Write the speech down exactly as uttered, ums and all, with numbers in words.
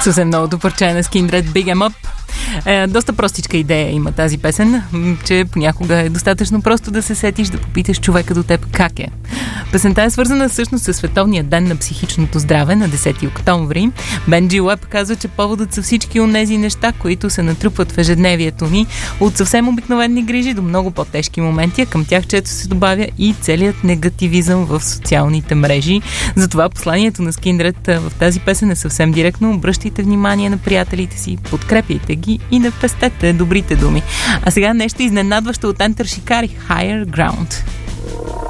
Съвсем новото парче на Skindred, Big Em Up. Е, доста простичка идея има тази песен, че понякога е достатъчно просто да се сетиш, да попиташ човека до теб как е. Песента е свързана всъщност със Световния ден на психичното здраве на десети октомври. Бенджи Уеб казва, че поводът са всички онези неща, които се натрупват в ежедневието ни, от съвсем обикновени грижи до много по-тежки моменти, а към тях често се добавя и целият негативизъм в социалните мрежи. Затова посланието на Skindred в тази песен е съвсем директно: обръщайте внимание на приятелите си, подкрепяйте ги и не пестете добрите думи. А сега нещо изненадващо от Enter Shikari, Higher Ground.